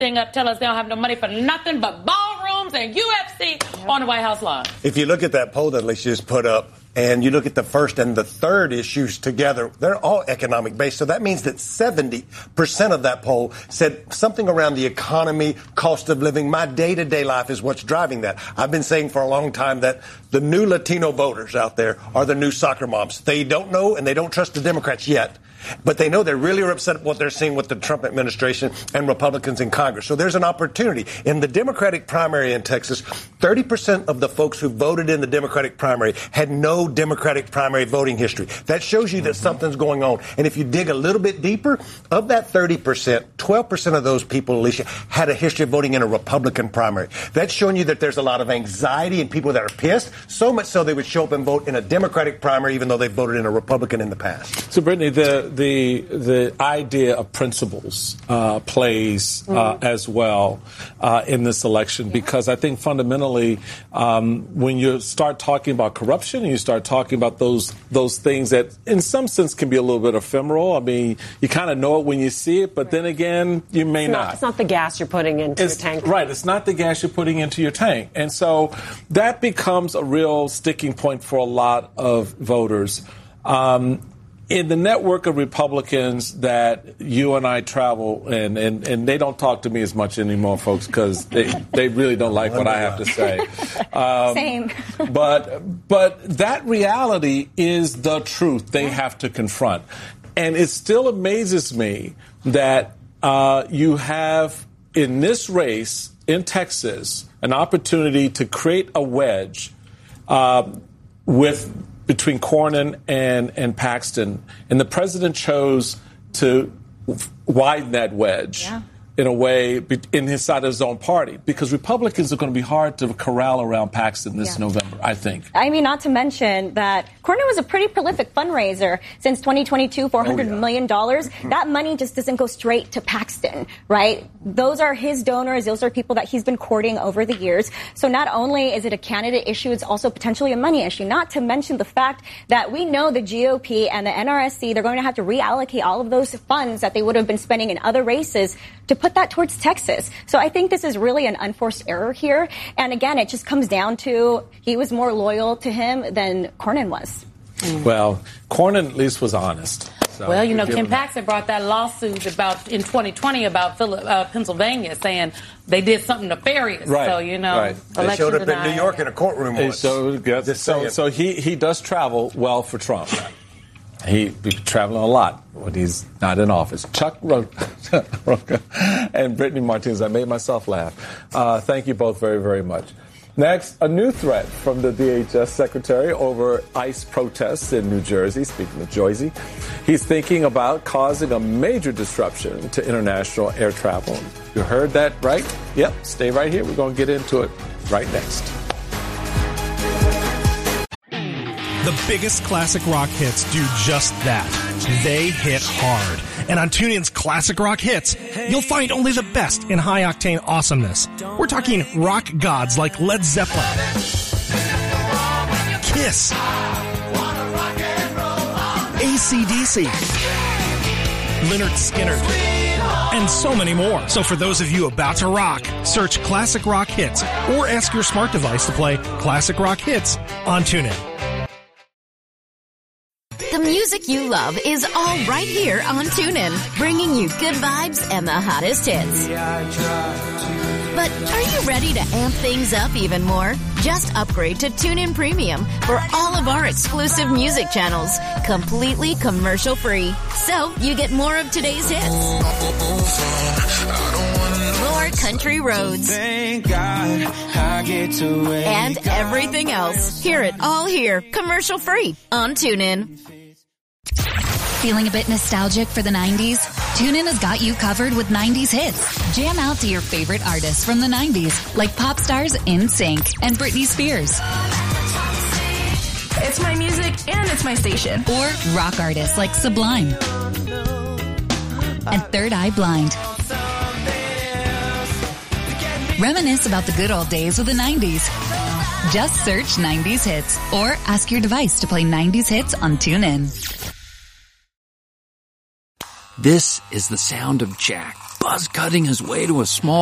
thing up, tell us they don't have no money for nothing but ballrooms and UFC on the White House lawn. If you look at that poll that Alicia just put up, and you look at the first and the third issues together, they're all economic based. So that means that 70% of that poll said something around the economy, cost of living. My day-to-day life is what's driving that. I've been saying for a long time that the new Latino voters out there are the new soccer moms. They don't know and they don't trust the Democrats yet. But they know they really are upset at what they're seeing with the Trump administration and Republicans in Congress. So there's an opportunity. In the Democratic primary in Texas, 30% of the folks who voted in the Democratic primary had no Democratic primary voting history. That shows you that something's going on. And if you dig a little bit deeper, of that 30%, 12% of those people, Alicia, had a history of voting in a Republican primary. That's showing you that there's a lot of anxiety and people that are pissed, so much so they would show up and vote in a Democratic primary even though they voted in a Republican in the past. So, Brittany, the idea of principles plays as well in this election, because I think fundamentally when you start talking about corruption, you start talking about those things that in some sense can be a little bit ephemeral. I mean, you kind of know it when you see it, but then again, you may not. It's not the gas you're putting into your tank. Right. It's not the gas you're putting into your tank. And so that becomes a real sticking point for a lot of voters. In the network of Republicans that you and I travel, and they don't talk to me as much anymore, folks, because they really don't like what I have to say. Same. But that reality is the truth they have to confront. And it still amazes me that you have, in this race in Texas, an opportunity to create a wedge between Cornyn and Paxton, and the president chose to widen that wedge in a way in his side of his own party, because Republicans are going to be hard to corral around Paxton this November, I think. I mean, not to mention that Cornyn was a pretty prolific fundraiser since 2022, $400 million. That money just doesn't go straight to Paxton, right? Those are his donors. Those are people that he's been courting over the years. So not only is it a candidate issue, it's also potentially a money issue, not to mention the fact that we know the GOP and the NRSC, they're going to have to reallocate all of those funds that they would have been spending in other races to put that towards Texas. So I think this is really an unforced error here. And again, it just comes down to he was more loyal to him than Cornyn was. Well, Cornyn at least was honest. So well, you know, Ken Paxton brought that lawsuit in 2020 about Pennsylvania, saying they did something nefarious. Right. So, you know, right. They showed up in New York in a courtroom once. So he does travel well for Trump. He'd be traveling a lot when he's not in office. Chuck Rocha and Brittany Martinez. I made myself laugh. Thank you both very, very much. Next, a new threat from the DHS secretary over ICE protests in New Jersey. Speaking of Jersey, he's thinking about causing a major disruption to international air travel. You heard that right? Yep, stay right here. We're going to get into it right next. The biggest classic rock hits do just that. They hit hard. And on TuneIn's Classic Rock Hits, you'll find only the best in high-octane awesomeness. We're talking rock gods like Led Zeppelin, Kiss, AC/DC, Lynyrd Skynyrd, and so many more. So for those of you about to rock, search Classic Rock Hits or ask your smart device to play Classic Rock Hits on TuneIn. The music you love is all right here on TuneIn, bringing you good vibes and the hottest hits. But are you ready to amp things up even more? Just upgrade to TuneIn Premium for all of our exclusive music channels, completely commercial-free. So you get more of today's hits, more country roads, and everything else. Hear it all here, commercial-free on TuneIn. Feeling a bit nostalgic for the 90s? TuneIn has got you covered with 90s hits. Jam out to your favorite artists from the 90s, like pop stars NSYNC and Britney Spears. It's my music and it's my station. Or rock artists like Sublime and Third Eye Blind. Reminisce about the good old days of the 90s. Just search 90s hits or ask your device to play 90s hits on TuneIn. This is the sound of Jack buzz cutting his way to a small